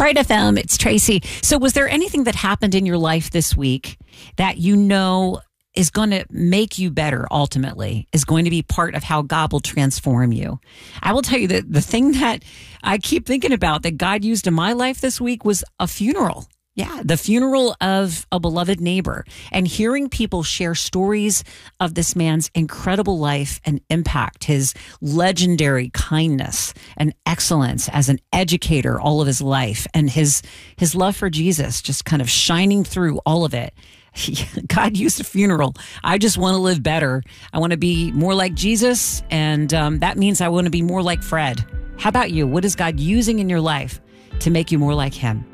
Bright FM, it's Tracy. So was there anything that happened in your life this week that you know is going to make you better ultimately, is going to be part of how God will transform you? I will tell you that the thing that I keep thinking about that God used in my life this week was a funeral. Yeah, the funeral of a beloved neighbor, and hearing people share stories of this man's incredible life and impact, his legendary kindness and excellence as an educator all of his life, and his love for Jesus just kind of shining through all of it. God used a funeral. I just want to live better. I want to be more like Jesus, and that means I want to be more like Fred. How about you? What is God using in your life to make you more like him?